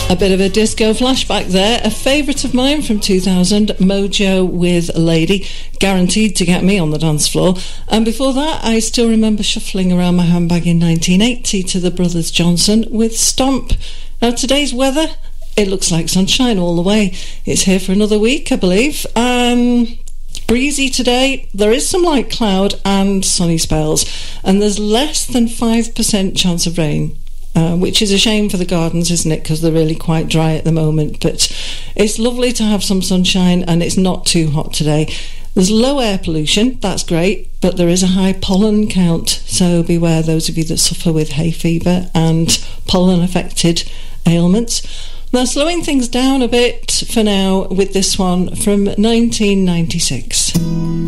A bit of a disco flashback there. A favourite of mine from 2000, Mojo with Lady, guaranteed to get me on the dance floor. And before that, I still remember shuffling around my handbag in 1980 to the Brothers Johnson with Stomp. Now, today's weather, it looks like sunshine all the way. It's here for another week, I believe. Breezy today. There is some light cloud and sunny spells, and there's less than 5% chance of rain. Which is a shame for the gardens, isn't it? Because they're really quite dry at the moment. But it's lovely to have some sunshine, and it's not too hot today. There's low air pollution, that's great, but there is a high pollen count. So beware those of you that suffer with hay fever and pollen-affected ailments. Now, slowing things down a bit for now with this one from 1996.